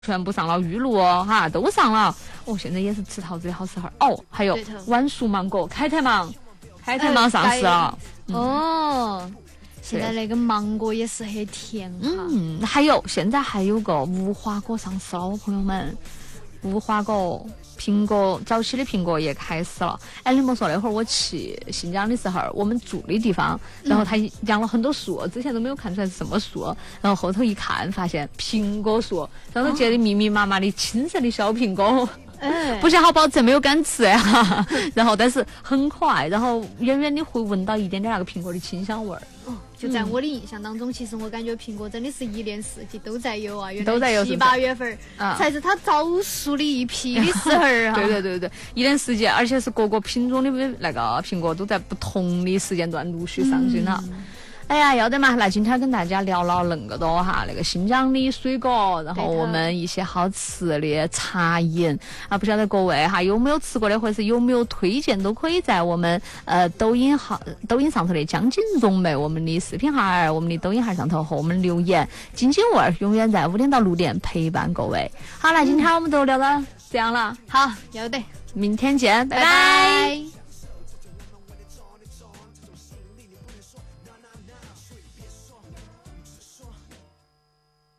全部上了玉露哦，哈，都上了。哦，现在也是吃桃子的好时候哦。还有晚熟芒果、开台芒上市了。 哦，现在那个芒果也是很甜哈。 还有现在还有个无花果上市了，朋友们，无花果。苹果早期的苹果也开始了。哎，你莫说那会儿我去新疆的时候，我们住的地方，然后他养了很多树，之前都没有看出来是什么树，然后后头一看，发现苹果树，上头结的密密麻麻的青色的小苹果。不是好保证，没有敢吃呀。然后但是很可爱，然后远远的会闻到一点点那个苹果的清香味儿。 就在我的印象当中，其实我感觉苹果真的是一年四季都在有啊， 都在有 7、8月份才是它早熟的一批的时候啊。 对，一年四季，而且是各个品种的那个苹果都在不同的时间段陆续上新了。哎呀，要得嘛！那今天跟大家聊了那么多哈，那个新疆的水果，然后我们一些好吃的茶饮啊，不晓得各位哈有没有吃过的，或者是有没有推荐，都可以在我们抖音上头的江津蓉妹我们的视频号，我们的抖音号上头和我们留言。津津味儿永远在5点到6点陪伴各位。好了，今天我们都聊到这样了， 好，要得， 明天见，拜拜。